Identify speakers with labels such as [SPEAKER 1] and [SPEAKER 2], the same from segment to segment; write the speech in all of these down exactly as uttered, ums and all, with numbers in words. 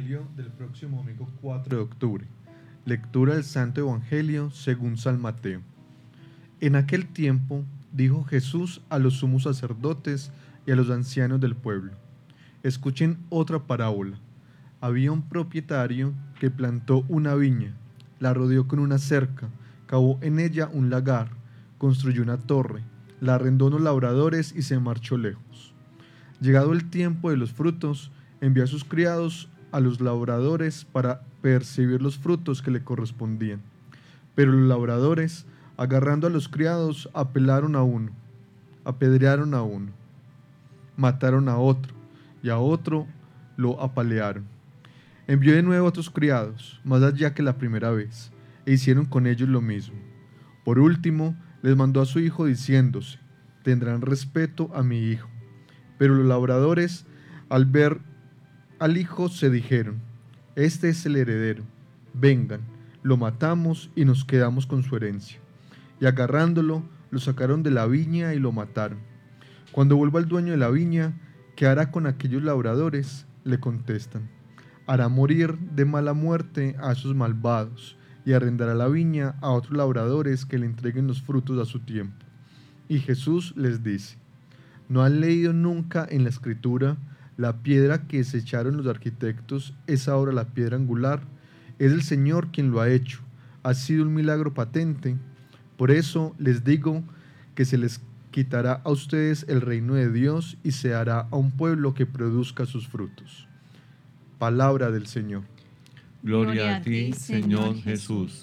[SPEAKER 1] Evangelio del próximo domingo cuatro de octubre. Lectura del Santo Evangelio según San Mateo. En aquel tiempo dijo Jesús a los sumos sacerdotes y a los ancianos del pueblo: escuchen otra parábola. Había un propietario que plantó una viña, la rodeó con una cerca, cavó en ella un lagar, construyó una torre, la arrendó a unos labradores y se marchó lejos. Llegado el tiempo de los frutos, envió a sus criados a los labradores para percibir los frutos que le correspondían. Pero los labradores, agarrando a los criados, apelaron a uno, apedrearon a uno, mataron a otro, y a otro lo apalearon. Envió de nuevo a otros criados, más allá que la primera vez, e hicieron con ellos lo mismo. Por último, les mandó a su hijo diciéndose: tendrán respeto a mi hijo. Pero los labradores, al ver al hijo, se dijeron: este es el heredero, vengan, lo matamos y nos quedamos con su herencia. Y agarrándolo, lo sacaron de la viña y lo mataron. Cuando vuelva el dueño de la viña, ¿qué hará con aquellos labradores? Le contestan: hará morir de mala muerte a esos malvados y arrendará la viña a otros labradores que le entreguen los frutos a su tiempo. Y Jesús les dice: ¿no han leído nunca en la Escritura: la piedra que desecharon los arquitectos es ahora la piedra angular? Es el Señor quien lo ha hecho. Ha sido un milagro patente. Por eso les digo que se les quitará a ustedes el reino de Dios y se hará a un pueblo que produzca sus frutos. Palabra del Señor.
[SPEAKER 2] Gloria a ti, Señor Jesús.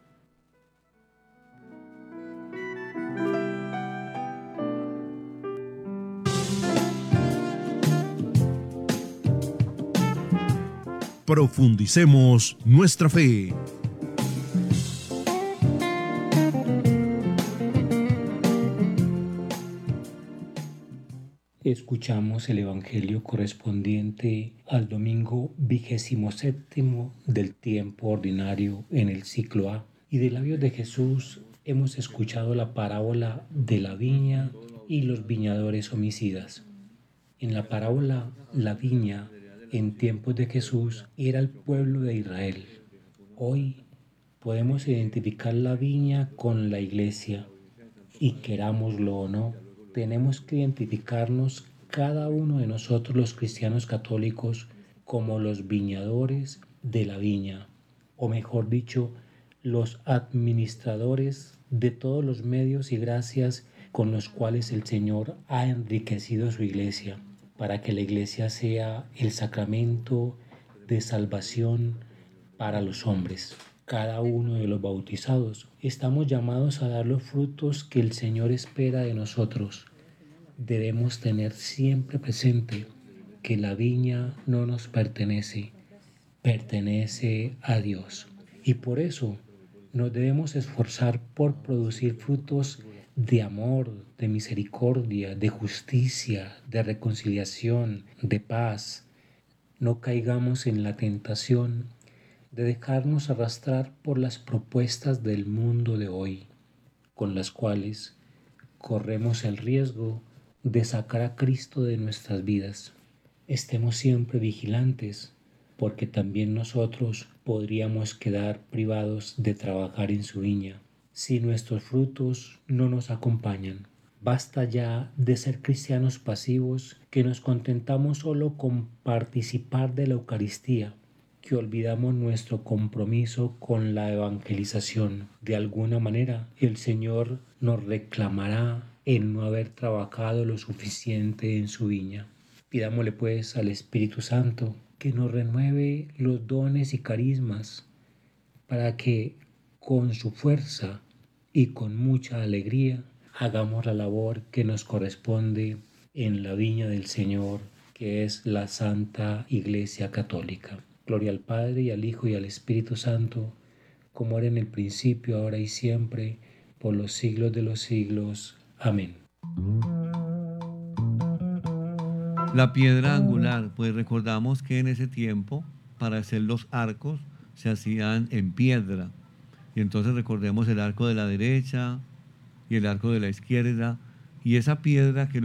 [SPEAKER 3] Profundicemos nuestra fe.
[SPEAKER 4] Escuchamos el Evangelio correspondiente al domingo vigésimo séptimo del tiempo ordinario en el ciclo A, y de labios de Jesús hemos escuchado la parábola de la viña y los viñadores homicidas. En la parábola, la viña en tiempos de Jesús era el pueblo de Israel. Hoy podemos identificar la viña con la iglesia, y querámoslo o no, tenemos que identificarnos cada uno de nosotros, los cristianos católicos, como los viñadores de la viña, o mejor dicho, los administradores de todos los medios y gracias con los cuales el Señor ha enriquecido a su iglesia, para que la iglesia sea el sacramento de salvación para los hombres. Cada uno de los bautizados estamos llamados a dar los frutos que el Señor espera de nosotros. Debemos tener siempre presente que la viña no nos pertenece, pertenece a Dios. Y por eso nos debemos esforzar por producir frutos de amor, de misericordia, de justicia, de reconciliación, de paz. No caigamos en la tentación de dejarnos arrastrar por las propuestas del mundo de hoy, con las cuales corremos el riesgo de sacar a Cristo de nuestras vidas. Estemos siempre vigilantes, porque también nosotros podríamos quedar privados de trabajar en su viña si nuestros frutos no nos acompañan. Basta ya de ser cristianos pasivos que nos contentamos solo con participar de la Eucaristía, que olvidamos nuestro compromiso con la evangelización. De alguna manera, el Señor nos reclamará en no haber trabajado lo suficiente en su viña. Pidámosle pues al Espíritu Santo que nos renueve los dones y carismas para que con su fuerza y con mucha alegría hagamos la labor que nos corresponde en la viña del Señor, que es la Santa Iglesia Católica. Gloria al Padre, y al Hijo, y al Espíritu Santo, como era en el principio, ahora y siempre, por los siglos de los siglos. Amén.
[SPEAKER 2] La piedra angular, pues recordamos que en ese tiempo, para hacer los arcos, se hacían en piedra. Y entonces recordemos el arco de la derecha y el arco de la izquierda, y esa piedra que